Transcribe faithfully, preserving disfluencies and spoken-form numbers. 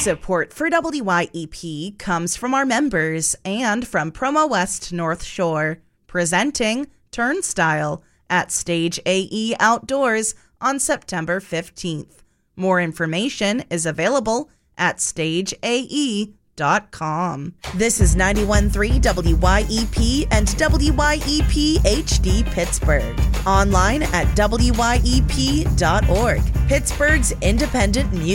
Support for W Y E P comes from our members and from Promo West North Shore, presenting Turnstile at Stage A E Outdoors on September fifteenth. More information is available at stage a e dot com. This is ninety-one point three W Y E P and W Y E P H D Pittsburgh. Online at W Y E P dot org. Pittsburgh's independent music.